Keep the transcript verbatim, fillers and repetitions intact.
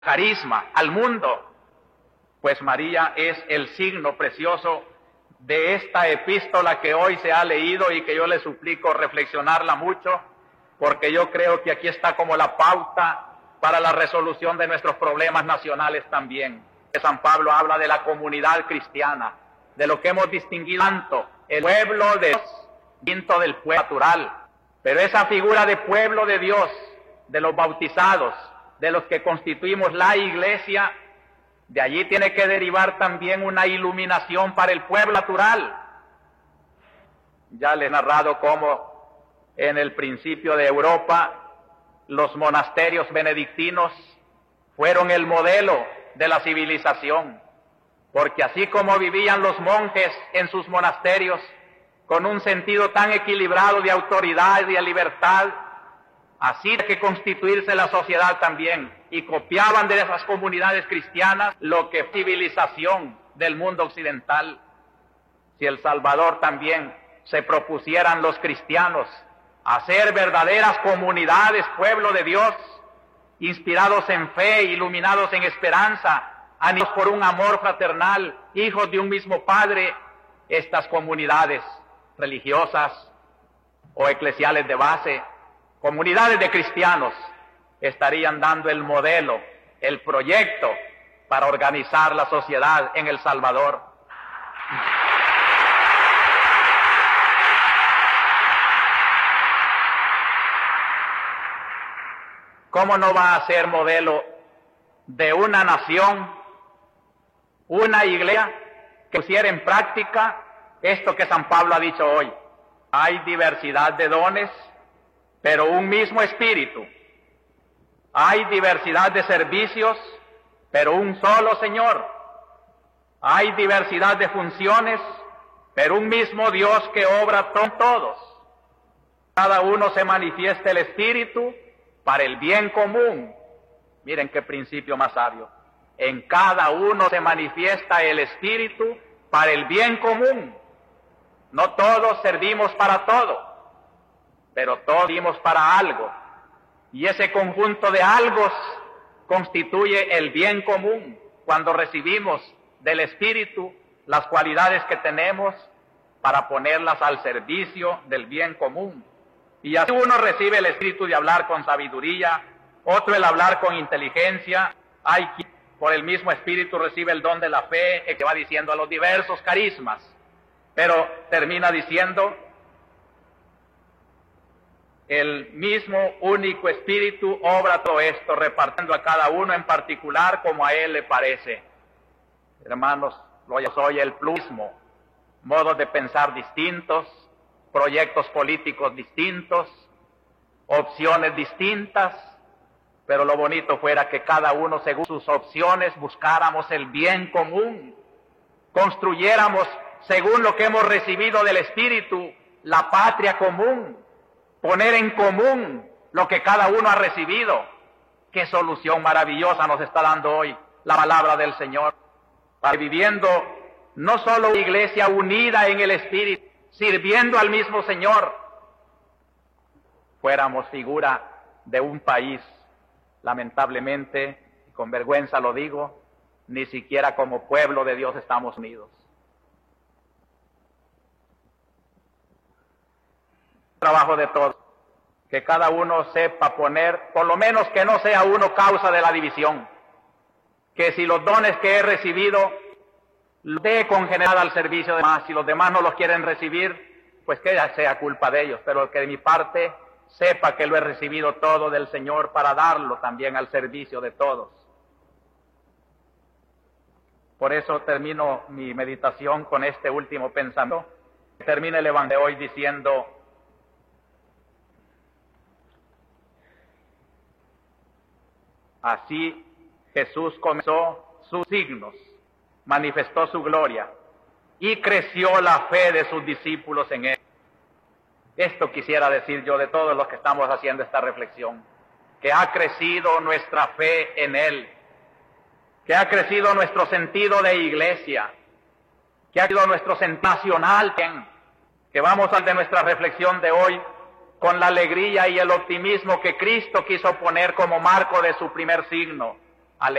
carisma al mundo. Pues María es el signo precioso de esta epístola que hoy se ha leído y que yo le suplico reflexionarla mucho, porque yo creo que aquí está como la pauta para la resolución de nuestros problemas nacionales también. San Pablo habla de la comunidad cristiana, de lo que hemos distinguido tanto, el pueblo de Dios, distinto del pueblo natural. Pero esa figura de pueblo de Dios, de los bautizados, de los que constituimos la iglesia, de allí tiene que derivar también una iluminación para el pueblo natural. Ya les he narrado cómo en el principio de Europa los monasterios benedictinos fueron el modelo de la civilización, porque así como vivían los monjes en sus monasterios con un sentido tan equilibrado de autoridad y de libertad, así hay que constituirse la sociedad también, y copiaban de esas comunidades cristianas lo que es civilización del mundo occidental. Si El Salvador también se propusieran los cristianos a ser verdaderas comunidades, pueblo de Dios, inspirados en fe, iluminados en esperanza, animados por un amor fraternal, hijos de un mismo Padre, estas comunidades religiosas o eclesiales de base, comunidades de cristianos, estarían dando el modelo, el proyecto para organizar la sociedad en El Salvador. ¿Cómo no va a ser modelo de una nación, una iglesia que pusiera en práctica esto que San Pablo ha dicho hoy? Hay diversidad de dones, pero un mismo espíritu. Hay diversidad de servicios, pero un solo Señor. Hay diversidad de funciones, pero un mismo Dios que obra con todos. Cada uno se manifiesta el espíritu para el bien común. Miren qué principio más sabio. En cada uno se manifiesta el espíritu para el bien común. No todos servimos para todo, pero todos servimos para algo. Y ese conjunto de algo constituye el bien común cuando recibimos del Espíritu las cualidades que tenemos para ponerlas al servicio del bien común. Y así uno recibe el Espíritu de hablar con sabiduría, otro el hablar con inteligencia. Hay quien por el mismo Espíritu recibe el don de la fe, que va diciendo a los diversos carismas, pero termina diciendo: el mismo único Espíritu obra todo esto, repartiendo a cada uno en particular como a él le parece. Hermanos, lo soy el plurismo, modos de pensar distintos, proyectos políticos distintos, opciones distintas, pero lo bonito fuera que cada uno, según sus opciones, buscáramos el bien común, construyéramos, según lo que hemos recibido del Espíritu, la patria común, poner en común lo que cada uno ha recibido. Qué solución maravillosa nos está dando hoy la palabra del Señor, para viviendo no solo una iglesia unida en el Espíritu, sirviendo al mismo Señor, fuéramos figura de un país. Lamentablemente, y con vergüenza lo digo, ni siquiera como pueblo de Dios estamos unidos. Trabajo de todos, que cada uno sepa poner, por lo menos que no sea uno causa de la división, que si los dones que he recibido los dé con general al servicio de los demás, si los demás no los quieren recibir, pues que ya sea culpa de ellos, pero que de mi parte sepa que lo he recibido todo del Señor para darlo también al servicio de todos. Por eso termino mi meditación con este último pensamiento. Termina el Evangelio de hoy diciendo: así Jesús comenzó sus signos, manifestó su gloria y creció la fe de sus discípulos en él. Esto quisiera decir yo de todos los que estamos haciendo esta reflexión, que ha crecido nuestra fe en él, que ha crecido nuestro sentido de iglesia, que ha crecido nuestro sentido nacional, que vamos al de nuestra reflexión de hoy con la alegría y el optimismo que Cristo quiso poner como marco de su primer signo.